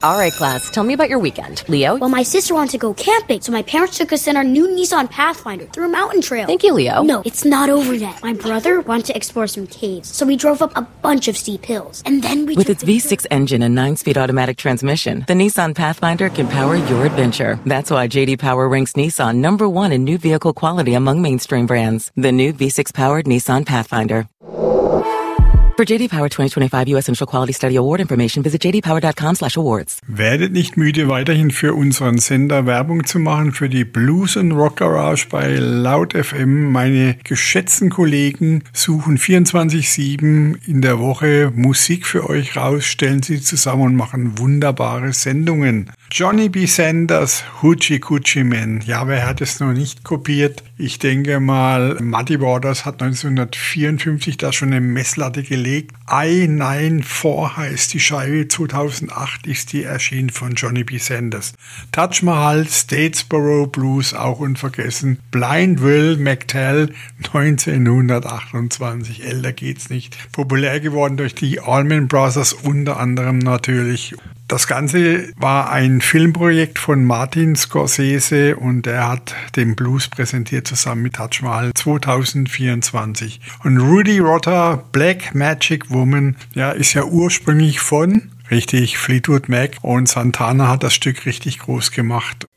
All right, class, tell me about your weekend. Leo? Well, my sister wanted to go camping, so my parents took us in our new Nissan Pathfinder through a mountain trail. Thank you, Leo. No, it's not over yet. My brother wanted to explore some caves, so we drove up a bunch of steep hills. And then we With its V6 engine and 9-speed automatic transmission, the Nissan Pathfinder can power your adventure. That's why J.D. Power ranks Nissan number 1 in new vehicle quality among mainstream brands. The new V6-powered Nissan Pathfinder. For J.D. Power 2025 U.S. Initial Quality Study Award information, visit jdpower.com/awards. Werdet nicht müde, weiterhin für unseren Sender Werbung zu machen, für die Blues and Rock Garage bei Loud FM. Meine geschätzten Kollegen suchen 24/7 in der Woche Musik für euch raus, stellen sie zusammen und machen wunderbare Sendungen. Johnny B. Sanders, Hoochie Coochie Man. Ja, wer hat es noch nicht kopiert? Ich denke mal, Muddy Waters hat 1954 da schon eine Messlatte gelegt. I-94 heißt die Scheibe, 2008 ist die erschienen von Johnny B. Sanders. Taj Mahal, Statesboro Blues, auch unvergessen. Blind Will McTell, 1928, älter geht's nicht. Populär geworden durch die Allman Brothers, unter anderem natürlich. Das Ganze war ein Filmprojekt von Martin Scorsese und er hat den Blues präsentiert zusammen mit Taj Mahal 2024. Und Rudy Rotter, Black Magic Woman, ja, ist ja ursprünglich von, richtig, Fleetwood Mac, und Santana hat das Stück richtig groß gemacht.